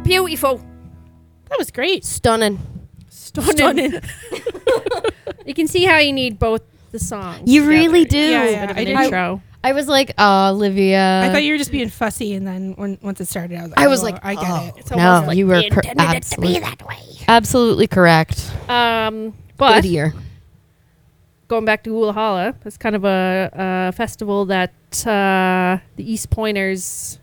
Beautiful. That was great. Stunning. You can see how you need both the songs. You really do. Yeah, It's a yeah. bit of I an didn't- intro. I was like, oh, Olivia. I thought you were just being fussy, and then once it started, I was oh, like, I get oh. it. It's No, almost like you were they intended it to be that way. absolutely correct. But Good year. going back to Hula Hala, it's kind of a festival that the East Pointers,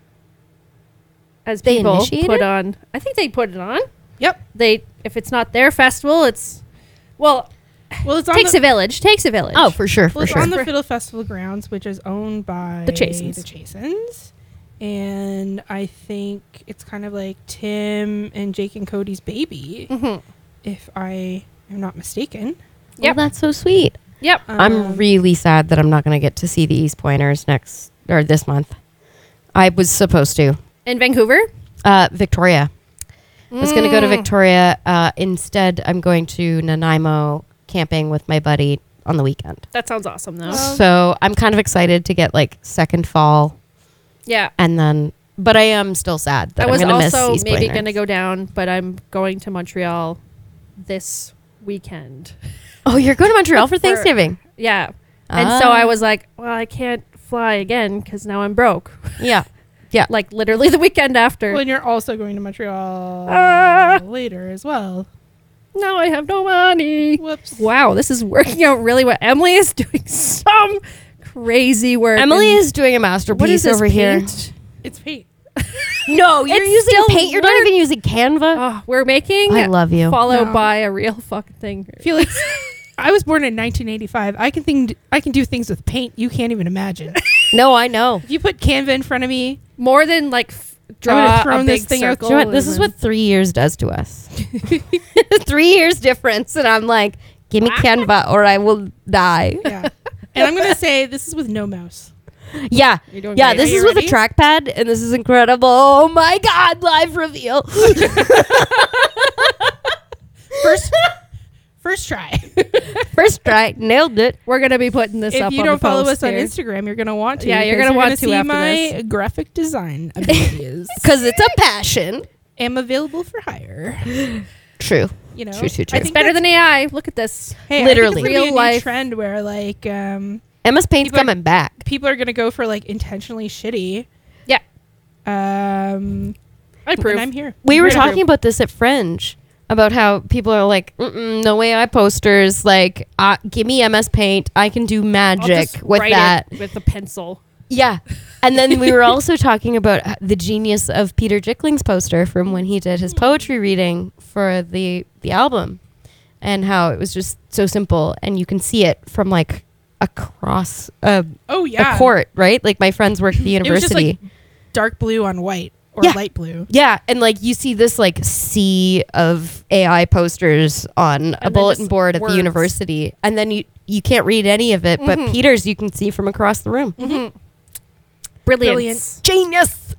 as They people, initiated? put on. I think they put it on. Yep. If it's not their festival, it's Well, it's on takes the, a village. Takes a village. Oh, for sure, well, for it's sure. on the Fiddle Festival grounds, which is owned by The Chasins. The Chasins. And I think it's kind of like Tim and Jake and Cody's baby, Mhm. if I am not mistaken. Yep. Well, that's so sweet. Yep. I'm really sad that I'm not going to get to see the East Pointers this month. I was supposed to. In Vancouver. Victoria. I was going to go to Mm. Victoria. Instead, I'm going to Nanaimo camping with my buddy on the weekend. That sounds awesome, though. So I'm kind of excited to get like second fall, Yeah. and then, but I am still sad that I I'm was going to miss also East maybe Pointers. going to go down, but I'm going to Montreal this weekend. Oh, you're going to Montreal for For- Thanksgiving? Yeah. And so I was like, well, I can't fly again because now I'm broke. Yeah. Like literally the weekend after. Well, and you're also going to Montreal later as well. Now I have no money. Whoops. Wow, this is working out really well. Emily is doing some crazy work. Emily and is doing a what is masterpiece this over here. It's paint. No, you're It's using still paint. You're not even using Canva. Oh, we're making I love you. followed No. by a real fucking thing. Felix, I was born in 1985. I can do things with paint you can't even imagine. No, I know. If you put Canva in front of me, More than like I draw would've a thrown big this thing out circle. Do you know what? This is and what 3 years does to us. 3 years difference, and I'm like, give me Canva or I will die. yeah. And I'm gonna say this is with no mouse. Yeah, You're doing yeah. great. This Are you is with a ready? trackpad, and this is incredible. Oh my god! Live reveal. First try. First try, nailed it. We're gonna be putting this up. If you on don't the follow post us on here. Instagram, you're gonna want to. Yeah, you're because gonna want to see after my this. graphic design abilities. Because it's a passion. Am available for hire. True. You know, True, true, true. I It's think better that's- than AI. Look at this. hey, Literally. I think it's gonna be Real a new life. trend where like Emma's paint's People are- coming back. people are gonna go for like intentionally shitty. Yeah, I I approve. And I'm here. We I'm were here to talking prove. about this at Fringe about how people are like, no way I posters. Like, give me MS Paint. I can do I'll magic just with write that. it with a pencil. Yeah. And then we were also talking about the genius of Peter Jickling's poster from when he did his poetry reading for the album, and how it was just so simple, and you can see it from like across a court, right? Like my friends work at the It was just university. like dark blue on white or Yeah. light blue. Yeah, and like you see this like sea of AI posters on a they're bulletin just board at words. the university, and then you can't read any of it, but Peter's you can see from across the room. Brilliant. Brilliant. Genius.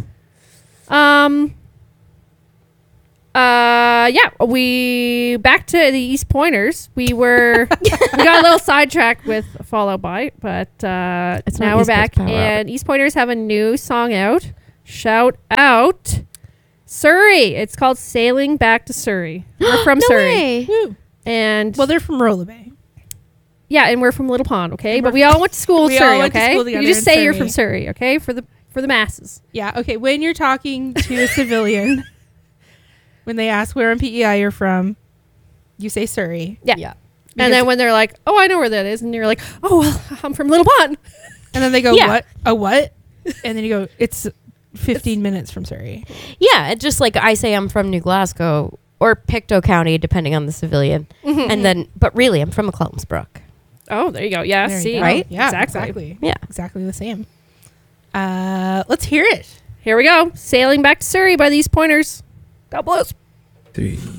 Yeah, we back to the East Pointers. We got a little sidetracked with Follow By, but It's now not we're East Coast back, Power Hour. and East Pointers have a new song out. Shout out Surrey. It's called Sailing Back to Surrey. We're from No Surrey. way. Woo. And Well, they're from Rolla Bay. yeah, and we're from Little Pond, okay? And But we're we all went to school in we all Surrey, went to okay? school You together just in say you're Surrey. from Surrey, okay? For the masses. Yeah. Okay. When you're talking to a civilian, when they ask where in PEI you're from, you say Surrey. Yeah. Yeah. And then when they're like, "Oh, I know where that is," and you're like, "Oh, well, I'm from Little Pond." And then they go, Yeah. "What? A what?" And then you go, "It's 15 minutes from Surrey." Yeah, it's just like I say I'm from New Glasgow or Pictou County, depending on the civilian. And then, but really, I'm from McClellan's Brook. Oh, there you go. Yeah, There you see, go. right? Yeah. Exactly. Yeah. Exactly the same. Let's hear it. Here we go. Sailing Back to Surrey by these Pointers. God bless. 3,